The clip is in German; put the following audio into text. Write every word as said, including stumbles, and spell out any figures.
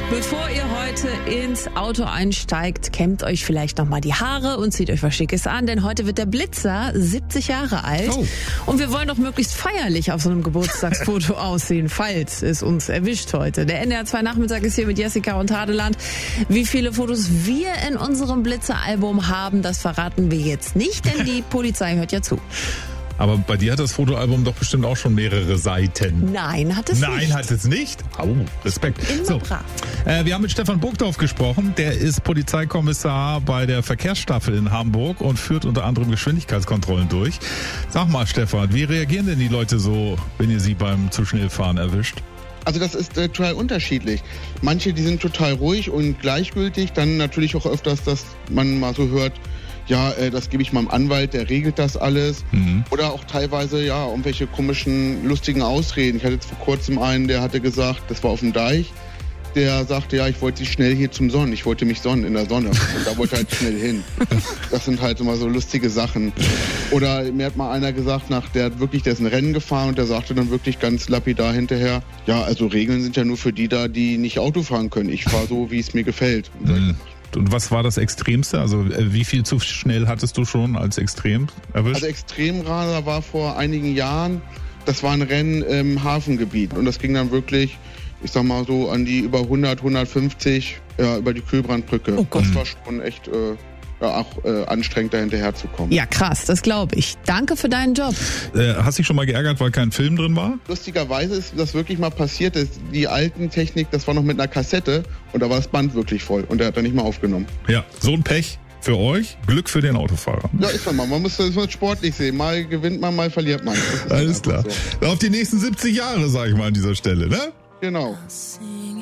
Bevor ihr heute ins Auto einsteigt, kämmt euch vielleicht nochmal die Haare und zieht euch was Schickes an, denn heute wird der Blitzer siebzig Jahre alt. Oh. Und wir wollen doch möglichst feierlich auf so einem Geburtstagsfoto aussehen, falls es uns erwischt heute. Der N D R zwei Nachmittag ist hier mit Jessica und Tadeland. Wie viele Fotos wir in unserem Blitzer-Album haben, das verraten wir jetzt nicht, denn die Polizei hört ja zu. Aber bei dir hat das Fotoalbum doch bestimmt auch schon mehrere Seiten. Nein, hat es Nein, nicht. Nein, hat es nicht? Au, Respekt. Immer so, brav. Äh, wir haben mit Stefan Burgdorf gesprochen. Der ist Polizeikommissar bei der Verkehrsstaffel in Hamburg und führt unter anderem Geschwindigkeitskontrollen durch. Sag mal, Stefan, wie reagieren denn die Leute so, wenn ihr sie beim zu schnell fahren erwischt? Also das ist äh, total unterschiedlich. Manche, die sind total ruhig und gleichgültig. Dann natürlich auch öfters, dass man mal so hört, ja, äh, das gebe ich meinem Anwalt, der regelt das alles. Mhm. Oder auch teilweise, ja, irgendwelche komischen, lustigen Ausreden. Ich hatte jetzt vor kurzem einen, der hatte gesagt, das war auf dem Deich, der sagte, ja, ich wollte sich schnell hier zum Sonnen. Ich wollte mich sonnen in der Sonne. Und da wollte er halt schnell hin. Das sind halt immer so lustige Sachen. Oder mir hat mal einer gesagt, nach, der hat wirklich, der ist ein Rennen gefahren und der sagte dann wirklich ganz lapidar hinterher, ja, also Regeln sind ja nur für die da, die nicht Auto fahren können. Ich fahre so, wie es mir gefällt. Mhm. Und was war das Extremste? Also wie viel zu schnell hattest du schon als extrem erwischt? Also Extremradler war vor einigen Jahren, das war ein Rennen im Hafengebiet. Und das ging dann wirklich, ich sag mal so, an die über hundert, hundertfünfzig, ja, über die Kühlbrandbrücke. Oh Gott. Das war schon echt äh, ja, auch äh, anstrengend, da hinterher zu kommen. Ja, krass, das glaube ich. Danke für deinen Job. Äh, hast dich schon mal geärgert, weil kein Film drin war? Lustigerweise ist das wirklich mal passiert. Ist die alten Technik, das war noch mit einer Kassette und da war das Band wirklich voll und der hat dann nicht mal aufgenommen. Ja, so ein Pech für euch, Glück für den Autofahrer. Ja, ist man mal. Man muss das sportlich sehen. Mal gewinnt man, mal verliert man. Alles klar. So. Auf die nächsten siebzig Jahre, sage ich mal an dieser Stelle, ne? Genau.